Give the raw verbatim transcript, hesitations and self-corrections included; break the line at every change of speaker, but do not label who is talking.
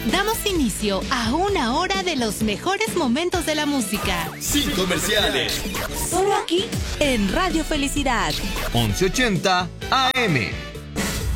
damos inicio a una hora de los mejores momentos de la música.
Sin comerciales.
Solo aquí en Radio Felicidad.
once ochenta A M.